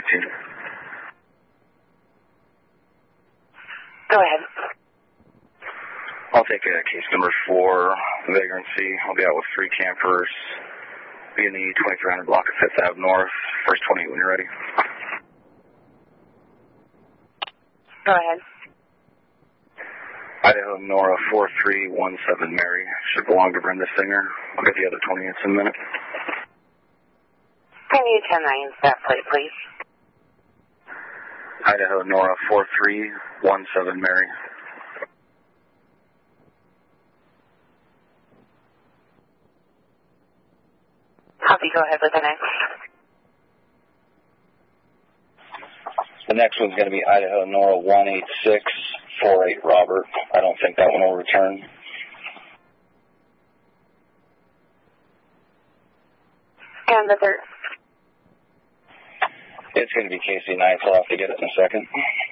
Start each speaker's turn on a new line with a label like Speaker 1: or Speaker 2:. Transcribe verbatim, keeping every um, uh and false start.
Speaker 1: eighteen.
Speaker 2: Go ahead.
Speaker 1: I'll take uh, case number four, vagrancy. I'll be out with three campers. Be in the twenty-three hundred block of fifth Avenue North. First twenty-eight when you're ready.
Speaker 2: Go ahead.
Speaker 1: Idaho Nora four three one seven Mary. Should belong to Brenda Singer. I'll get the other twenty-eights in a minute.
Speaker 2: I need ten nine staff plate, please.
Speaker 1: Idaho Nora four three one seven Mary.
Speaker 2: Copy, go ahead with the next.
Speaker 1: The next one's going to be Idaho Nora one eight six four eight Robert. I don't think that one will return.
Speaker 2: And the third.
Speaker 1: It's going to be Casey Knights. I'll have to get it in a second.